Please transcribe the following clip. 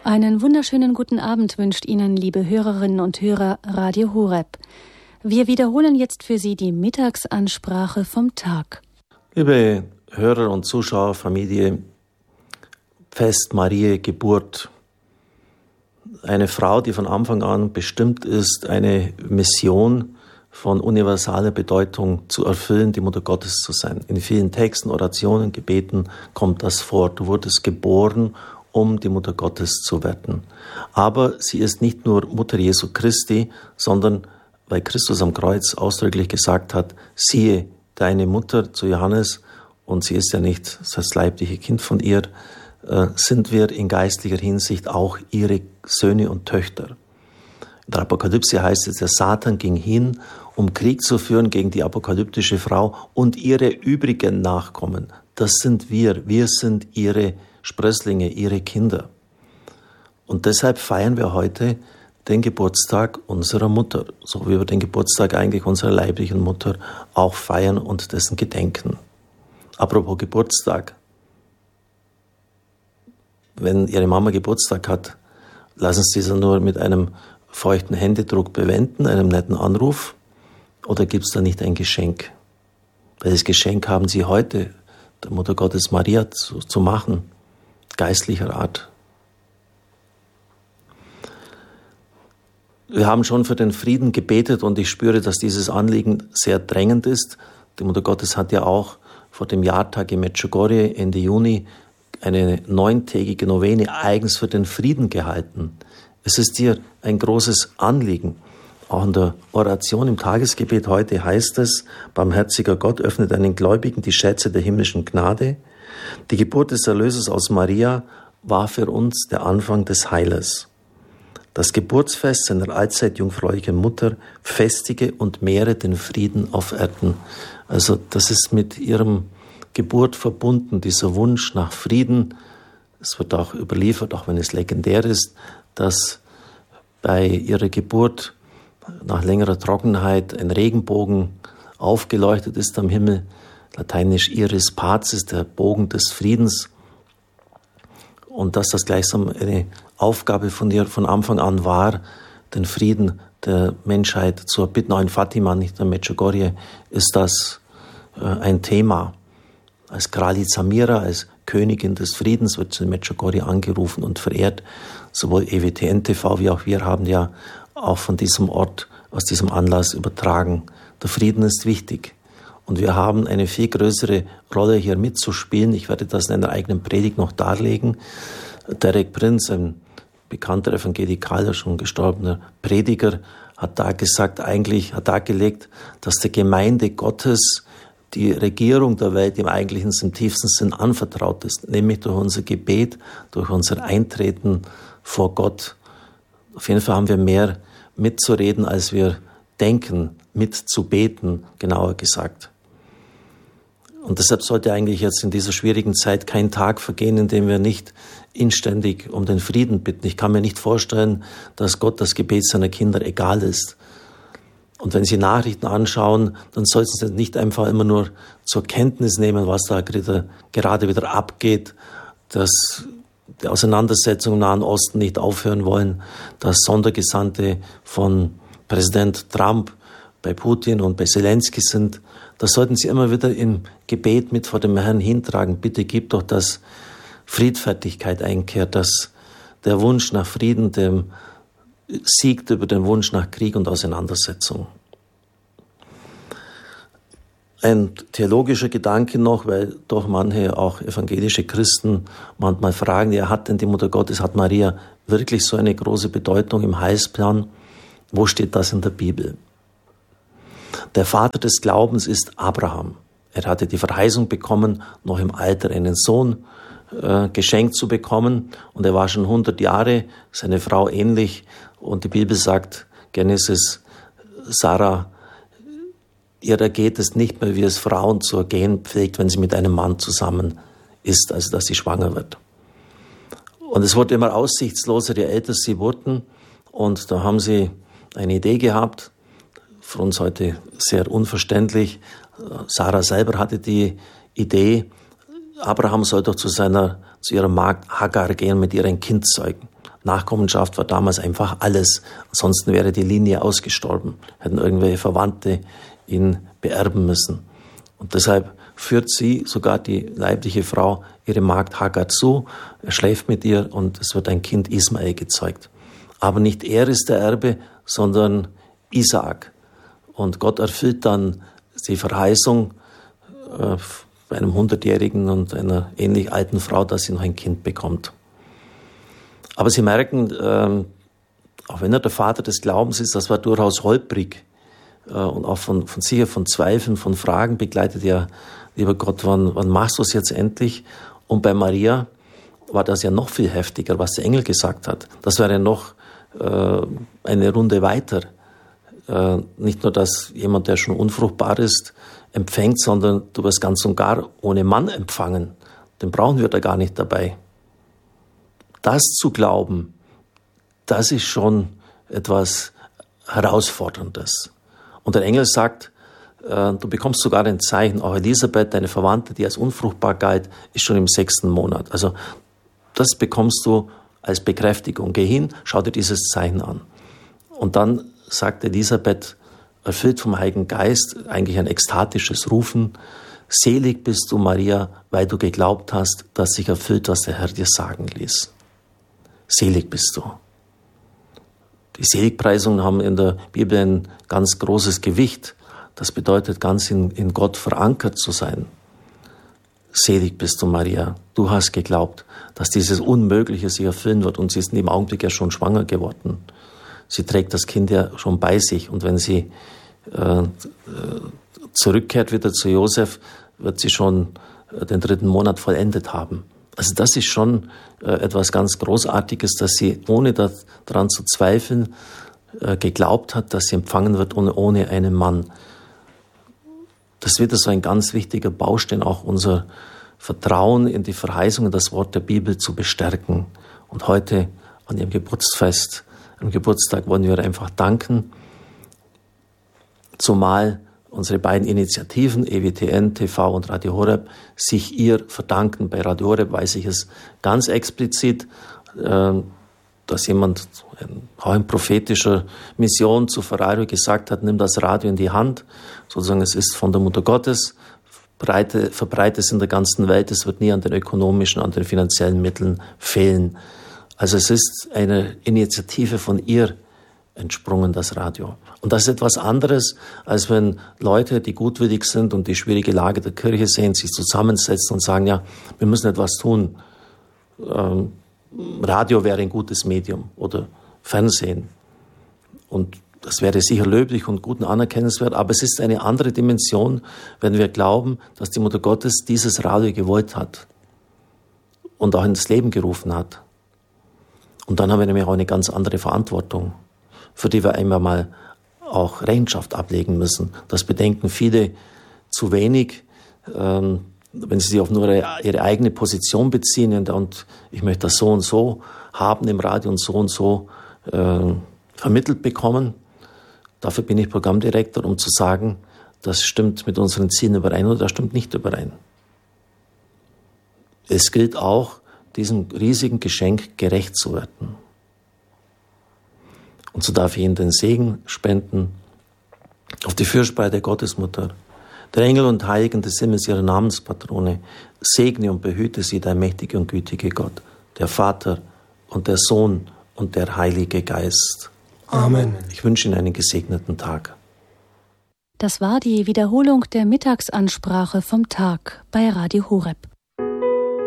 Einen wunderschönen guten Abend wünscht Ihnen, liebe Hörerinnen und Hörer, Radio Horeb. Wir wiederholen jetzt für Sie die Mittagsansprache vom Tag. Liebe Hörer und Zuschauer, Familie, Fest Mariä Geburt. Eine Frau, die von Anfang an bestimmt ist, eine Mission von universaler Bedeutung zu erfüllen, die Mutter Gottes zu sein. In vielen Texten, Orationen, Gebeten kommt das vor. Du wurdest geboren, um die Mutter Gottes zu werden. Aber sie ist nicht nur Mutter Jesu Christi, sondern weil Christus am Kreuz ausdrücklich gesagt hat, siehe deine Mutter zu Johannes, und sie ist ja nicht das leibliche Kind von ihr, sind wir in geistlicher Hinsicht auch ihre Söhne und Töchter. In der Apokalypse heißt es, der Satan ging hin, um Krieg zu führen gegen die apokalyptische Frau und ihre übrigen Nachkommen. Das sind wir. Wir sind ihre Sprösslinge, ihre Kinder. Und deshalb feiern wir heute den Geburtstag unserer Mutter, so wie wir den Geburtstag eigentlich unserer leiblichen Mutter auch feiern und dessen gedenken. Apropos Geburtstag. Wenn Ihre Mama Geburtstag hat, lassen Sie sie nur mit einem feuchten Händedruck bewenden, einem netten Anruf, oder gibt es da nicht ein Geschenk? Welches Geschenk haben Sie heute der Mutter Gottes Maria zu machen? Geistlicher Art. Wir haben schon für den Frieden gebetet und ich spüre, dass dieses Anliegen sehr drängend ist. Die Mutter Gottes hat ja auch vor dem Jahrtag in Medjugorje Ende Juni eine 9-tägige Novene eigens für den Frieden gehalten. Es ist ihr ein großes Anliegen. Auch in der Oration im Tagesgebet heute heißt es, barmherziger Gott, öffne deinen Gläubigen die Schätze der himmlischen Gnade. Die Geburt des Erlösers aus Maria war für uns der Anfang des Heiles. Das Geburtsfest seiner allzeit jungfräulichen Mutter festige und mehre den Frieden auf Erden. Also das ist mit ihrem Geburt verbunden, dieser Wunsch nach Frieden. Es wird auch überliefert, auch wenn es legendär ist, dass bei ihrer Geburt nach längerer Trockenheit ein Regenbogen aufgeleuchtet ist am Himmel. Lateinisch Iris Pacis, der Bogen des Friedens. Und dass das gleichsam eine Aufgabe von ihr von Anfang an war, den Frieden der Menschheit zu erbitten. Auch in Fatima, nicht in Medjugorje, ist das ein Thema. Als Kraljica Mira, als Königin des Friedens, wird sie in Medjugorje angerufen und verehrt. Sowohl EWTN TV wie auch wir haben ja auch von diesem Ort, aus diesem Anlass übertragen. Der Frieden ist wichtig. Und wir haben eine viel größere Rolle hier mitzuspielen. Ich werde das in einer eigenen Predigt noch darlegen. Derek Prinz, ein bekannter evangelikaler, schon gestorbener Prediger, hat da gesagt, eigentlich hat dargelegt, dass der Gemeinde Gottes die Regierung der Welt im eigentlichen, im tiefsten Sinn anvertraut ist, nämlich durch unser Gebet, durch unser Eintreten vor Gott. Auf jeden Fall haben wir mehr mitzureden, als wir denken, mitzubeten, genauer gesagt. Und deshalb sollte eigentlich jetzt in dieser schwierigen Zeit kein Tag vergehen, in dem wir nicht inständig um den Frieden bitten. Ich kann mir nicht vorstellen, dass Gott das Gebet seiner Kinder egal ist. Und wenn Sie Nachrichten anschauen, dann sollten Sie nicht einfach immer nur zur Kenntnis nehmen, was da gerade wieder abgeht, dass die Auseinandersetzungen im Nahen Osten nicht aufhören wollen, dass Sondergesandte von Präsident Trump bei Putin und bei Zelensky sind. Das sollten Sie immer wieder im Gebet mit vor dem Herrn hintragen. Bitte gib doch, dass Friedfertigkeit einkehrt, dass der Wunsch nach Frieden dem siegt über den Wunsch nach Krieg und Auseinandersetzung. Ein theologischer Gedanke noch, weil doch manche auch evangelische Christen manchmal fragen, ja, hat denn die Mutter Gottes, hat Maria wirklich so eine große Bedeutung im Heilsplan? Wo steht das in der Bibel? Der Vater des Glaubens ist Abraham. Er hatte die Verheißung bekommen, noch im Alter einen Sohn geschenkt zu bekommen. Und er war schon 100 Jahre, seine Frau ähnlich. Und die Bibel sagt, Genesis, Sarah, ihr ergeht es nicht mehr, wie es Frauen zu ergehen pflegt, wenn sie mit einem Mann zusammen ist, also dass sie schwanger wird. Und es wurde immer aussichtsloser, je älter sie wurden. Und da haben sie eine Idee gehabt, für uns heute sehr unverständlich. Sarah selber hatte die Idee, Abraham soll doch zu ihrer Magd Hagar gehen, mit ihr ein Kind zeugen. Nachkommenschaft war damals einfach alles. Ansonsten wäre die Linie ausgestorben, hätten irgendwelche Verwandte ihn beerben müssen. Und deshalb führt sie, sogar die leibliche Frau, ihre Magd Hagar zu, er schläft mit ihr und es wird ein Kind Ismael gezeugt. Aber nicht er ist der Erbe, sondern Isaak. Und Gott erfüllt dann die Verheißung bei einem 100-Jährigen und einer ähnlich alten Frau, dass sie noch ein Kind bekommt. Aber Sie merken, auch wenn er der Vater des Glaubens ist, das war durchaus holprig und auch von Zweifeln, von Fragen begleitet. Ja, lieber Gott, wann machst du es jetzt endlich? Und bei Maria war das ja noch viel heftiger, was der Engel gesagt hat. Das wäre noch eine Runde weiter. Nicht nur, dass jemand, der schon unfruchtbar ist, empfängt, sondern du wirst ganz und gar ohne Mann empfangen. Den brauchen wir da gar nicht dabei. Das zu glauben, das ist schon etwas Herausforderndes. Und der Engel sagt, du bekommst sogar ein Zeichen, auch Elisabeth, deine Verwandte, die als unfruchtbar galt, ist schon im 6. Monat. Also das bekommst du als Bekräftigung. Geh hin, schau dir dieses Zeichen an. Und dann sagt Elisabeth, erfüllt vom Heiligen Geist, eigentlich ein ekstatisches Rufen, selig bist du, Maria, weil du geglaubt hast, dass sich erfüllt, was der Herr dir sagen ließ. Selig bist du. Die Seligpreisungen haben in der Bibel ein ganz großes Gewicht. Das bedeutet, ganz in Gott verankert zu sein. Selig bist du, Maria. Du hast geglaubt, dass dieses Unmögliche sich erfüllen wird. Und sie ist in dem Augenblick ja schon schwanger geworden. Sie trägt das Kind ja schon bei sich. Und wenn sie zurückkehrt wieder zu Josef, wird sie schon den 3. Monat vollendet haben. Also das ist schon etwas ganz Großartiges, dass sie, ohne daran zu zweifeln, geglaubt hat, dass sie empfangen wird ohne einen Mann. Das wird so ein ganz wichtiger Baustein, auch unser Vertrauen in die Verheißungen, das Wort der Bibel zu bestärken. Und heute an ihrem Geburtsfest, am Geburtstag, wollen wir einfach danken, zumal unsere beiden Initiativen, EWTN, TV und Radio Horeb, sich ihr verdanken. Bei Radio Horeb weiß ich es ganz explizit, dass jemand auch in prophetischer Mission zu Ferrari gesagt hat, nimm das Radio in die Hand, sozusagen es ist von der Mutter Gottes, verbreite es in der ganzen Welt, es wird nie an den ökonomischen, an den finanziellen Mitteln fehlen. Also es ist eine Initiative von ihr entsprungen, das Radio. Und das ist etwas anderes, als wenn Leute, die gutwillig sind und die schwierige Lage der Kirche sehen, sich zusammensetzen und sagen, ja, wir müssen etwas tun. Radio wäre ein gutes Medium oder Fernsehen. Und das wäre sicher löblich und gut und anerkennenswert, aber es ist eine andere Dimension, wenn wir glauben, dass die Mutter Gottes dieses Radio gewollt hat und auch ins Leben gerufen hat. Und dann haben wir nämlich auch eine ganz andere Verantwortung, für die wir einmal mal auch Rechenschaft ablegen müssen. Das bedenken viele zu wenig, wenn sie sich auf nur ihre eigene Position beziehen und ich möchte das so und so haben im Radio und so vermittelt bekommen. Dafür bin ich Programmdirektor, um zu sagen, das stimmt mit unseren Zielen überein oder das stimmt nicht überein. Es gilt auch, diesem riesigen Geschenk gerecht zu werden. Und so darf ich Ihnen den Segen spenden auf die Fürsprache der Gottesmutter, der Engel und Heiligen des Himmels, ihre Namenspatrone. Segne und behüte sie, der mächtige und gütige Gott, der Vater und der Sohn und der Heilige Geist. Amen. Ich wünsche Ihnen einen gesegneten Tag. Das war die Wiederholung der Mittagsansprache vom Tag bei Radio Horeb.